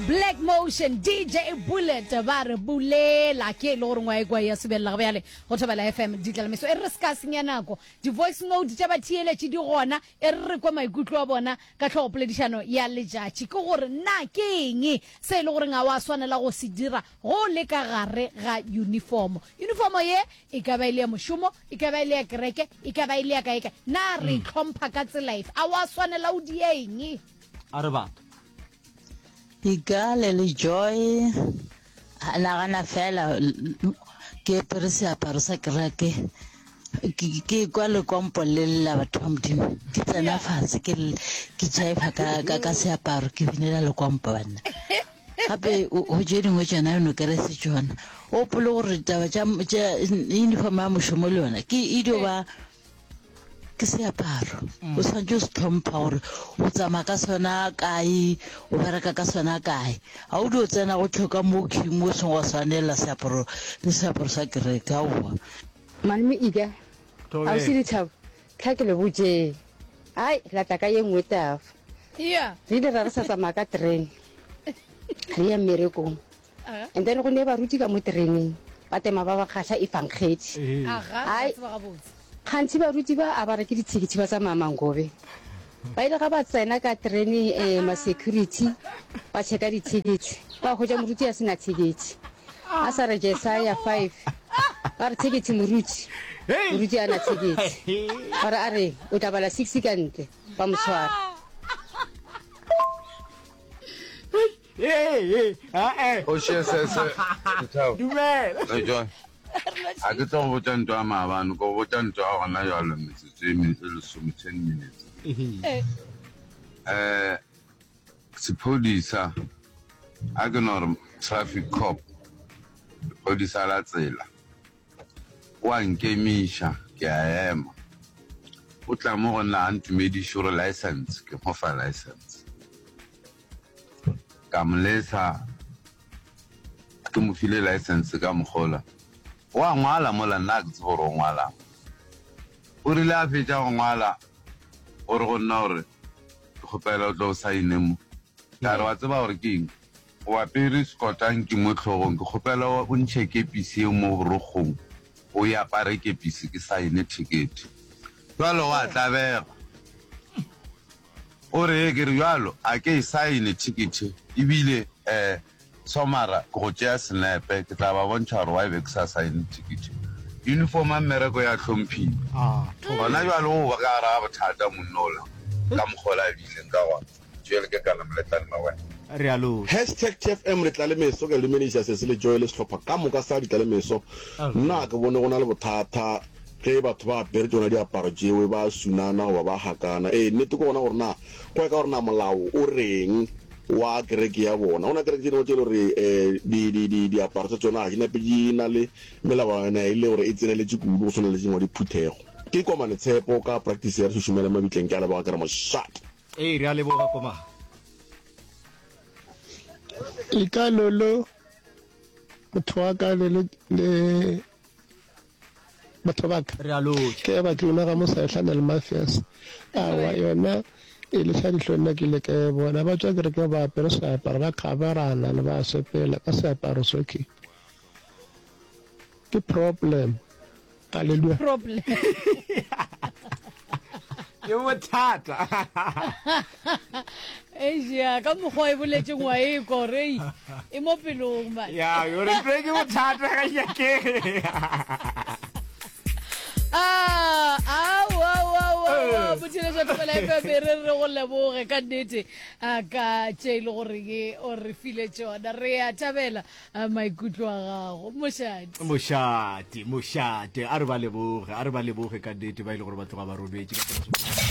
Black Motion DJ Bullet ba re bulela ke lo re ngwa ikwa ya sebella ga bjale go thabela FM ditlalemeso e re ska senya nako di voice note tša bathiele tši di gona e re kwa maikutlo a bona ka tlhopoledišano ya lejatši ke gore na ke eng se le gore nga wa swanela go se dira go le ka gare ga uniform ye e ka ba ile ya mošomo e ka ba ile ya kereke e ka ba ile ya kaeka na re tlhompha ka tselife a wa swanela o di eng a re batho Igale le joy nagana fela ke pere seaparo sa kereke ke kwa le kompo le la batho ba modimo ke tsena fatshe ke jaiva ka seaparo ke binela le kompo bana gape o je dingwe tsena no kere se tsona o polo gore taba tša uniform ya mošomo le yona ke idio ba ke seaparo o tshwanetse o se tlhompha gore o tsamaya ka sona kae o bereka ka sona kae ga o di o tsena go tlhoka mo kimo o seng go swanela seaparo le seaparo sa kereke a oa manme ika a o se dithabo tlha ke le botse ai latla ka ye nngwe tafa re ile ra re sa tsamaya ka terene re ya mmerekong and then go ne baruti ka mo tereneng ba tema ba ba kgatlha e fankgetše gantsi baruti ba a ba reke ditshekete ba tsa mamangobe ba ile ga ba tsena ka terene ma-security ba checka ditshekete ba hwetša moruti a sena tshekete a sa re jesaya 5 ba re tshekete moruti a na tshekete ba re a re o tla bala 6 ka ntle ba mo tshwara a ke tsa go botsa ntho ya maabane ko botsa ntho ya gona jalo metsotso e lesome 10 minutes sephodisa a ke no re traffic cop lephodisa la tsela wa nkemiša ke a ema o tla mo go nna a ntumediše gore license ke mo fa license ka mo lesa ke mo file license ka mogola wa ngwala mola nna ke tsebo gore o ngwalang o rile a fetša go ngwala gore go nna gore ke kgopela o tlo o saine mo ka re wa tseba gore ke eng o apere sekotang ke mo tlhogong ke kgopela o ntšhe kepisi e mo borokgong o e apare kepisi ke saine ticket jalo wa tlabega o re ke re jalo a ke e saine ticket ebile somara ke go tšea senepe ke tla ba bontšha gore wa e be ke sa saine ticket uniform a mmereko ya tlhomphile gona jalo o ba ka gara ga bothata monnola ka mokgola a bileng ka gona jele ke kana moletlane mawena realo #TFM re tlalemeso ke le manager se le joy le setlhopha ka moka sa ditlalemeso nna ke bone go na le bothata ge batho ba apere tsona diaparo tšewe ba sunana goba ba hakana nnete ko bona gore na go ka gore na molao o reng wa kereke ya bona ona kereke dingwe tse le gore diaparo tsa tsona ga di nape di na le melawana e le gore e tseneletse kudu go tshwana le tsengwa diphuthego ke komane tshepo ka practice ya re šošomela mabitleng ke a leboga kere moshat re a leboga koma ikalolo motho wa ka le batho ba ka ke ba tlona ga mosaetlhana le mafias awa yona e le sa dihlonna ke le ke bona ba tswa kereke ba apere seaparo ba kgabarana le ba sepela ka seaparo soke ke problem haleluya problem ke bothata ja ka mokgwa e boletse ngwa e kore e mo pelong ba ya yo re ke bothata ga ya ke botšhile jwa tobela e pepe re go leboge ka nnete ka tše e le gore o re file tšona re a thabela maikutlo a gago mošate a re ba leboge ka nnete ba ile gore batho ga ba robetse